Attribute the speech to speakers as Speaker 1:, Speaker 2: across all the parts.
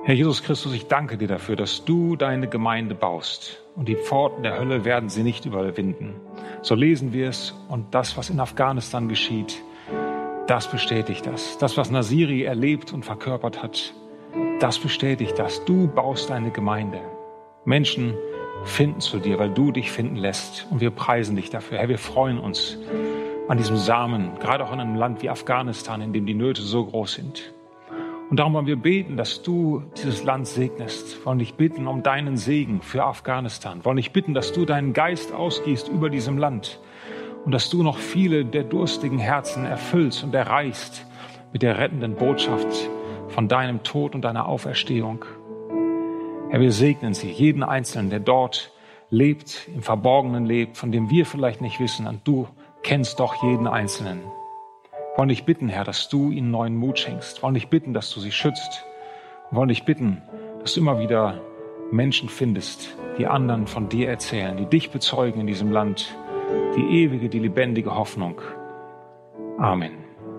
Speaker 1: Herr Jesus Christus, ich danke dir dafür, dass du deine Gemeinde baust und die Pforten der Hölle werden sie nicht überwinden. So lesen wir es und das, was in Afghanistan geschieht, das bestätigt das. Das, was Nasiri erlebt und verkörpert hat, das bestätigt das. Du baust deine Gemeinde. Menschen finden zu dir, weil du dich finden lässt und wir preisen dich dafür. Herr, wir freuen uns an diesem Samen, gerade auch in einem Land wie Afghanistan, in dem die Nöte so groß sind. Und darum wollen wir beten, dass du dieses Land segnest. Wir wollen dich bitten um deinen Segen für Afghanistan. Wir wollen dich bitten, dass du deinen Geist ausgießt über diesem Land und dass du noch viele der durstigen Herzen erfüllst und erreichst mit der rettenden Botschaft von deinem Tod und deiner Auferstehung. Herr, wir segnen sie, jeden Einzelnen, der dort lebt, im Verborgenen lebt, von dem wir vielleicht nicht wissen. Und du kennst doch jeden Einzelnen. Wir wollen dich bitten, Herr, dass du ihnen neuen Mut schenkst. Wir wollen dich bitten, dass du sie schützt. Wir wollen dich bitten, dass du immer wieder Menschen findest, die anderen von dir erzählen, die dich bezeugen in diesem Land, die ewige, die lebendige Hoffnung. Amen.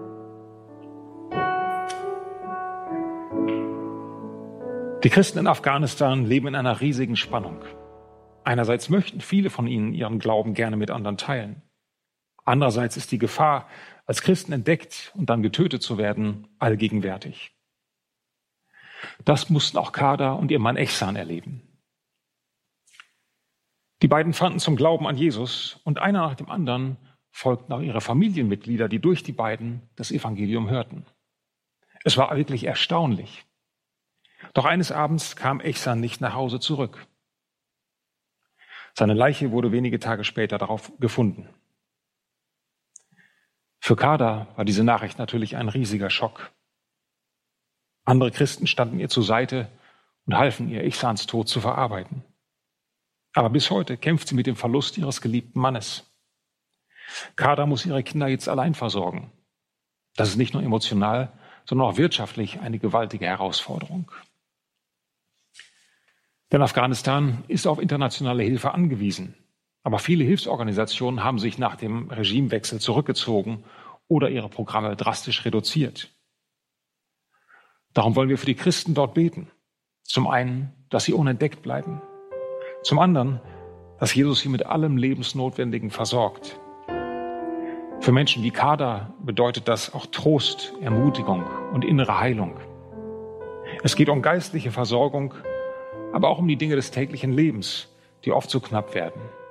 Speaker 1: Die Christen in Afghanistan leben in einer riesigen Spannung. Einerseits möchten viele von ihnen ihren Glauben gerne mit anderen teilen. Andererseits ist die Gefahr, als Christen entdeckt und dann getötet zu werden, allgegenwärtig. Das mussten auch Kada und ihr Mann Ehsan erleben. Die beiden fanden zum Glauben an Jesus und einer nach dem anderen folgten auch ihre Familienmitglieder, die durch die beiden das Evangelium hörten. Es war wirklich erstaunlich. Doch eines Abends kam Ehsan nicht nach Hause zurück. Seine Leiche wurde wenige Tage später darauf gefunden. Für Kada war diese Nachricht natürlich ein riesiger Schock. Andere Christen standen ihr zur Seite und halfen ihr, Ehsans Tod zu verarbeiten. Aber bis heute kämpft sie mit dem Verlust ihres geliebten Mannes. Kada muss ihre Kinder jetzt allein versorgen. Das ist nicht nur emotional, sondern auch wirtschaftlich eine gewaltige Herausforderung. Denn Afghanistan ist auf internationale Hilfe angewiesen. Aber viele Hilfsorganisationen haben sich nach dem Regimewechsel zurückgezogen oder ihre Programme drastisch reduziert. Darum wollen wir für die Christen dort beten. Zum einen, dass sie unentdeckt bleiben. Zum anderen, dass Jesus sie mit allem Lebensnotwendigen versorgt. Für Menschen wie Kada bedeutet das auch Trost, Ermutigung und innere Heilung. Es geht um geistliche Versorgung, aber auch um die Dinge des täglichen Lebens, die oft so knapp werden.